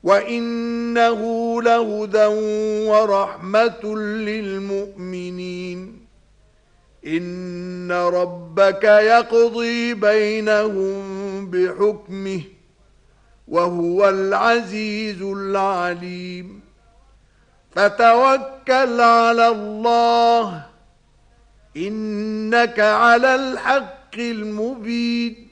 وإنه لهدى ورحمة للمؤمنين. إن ربك يقضي بينهم بحكمه وهو العزيز العليم. فتوكل على الله إنك على الحق المبين.